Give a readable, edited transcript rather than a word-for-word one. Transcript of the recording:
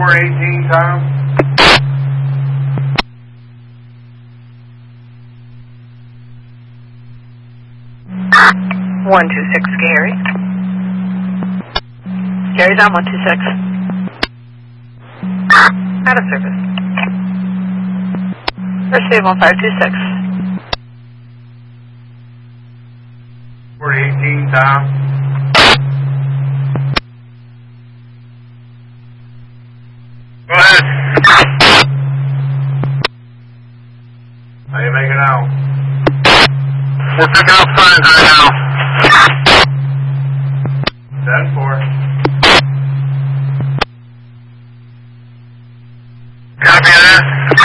418, Tom. 126, Gary. Gary's on 126. Out of service. First save 1526. 418, Tom. Go ahead. How you making out? We're picking up signs right now.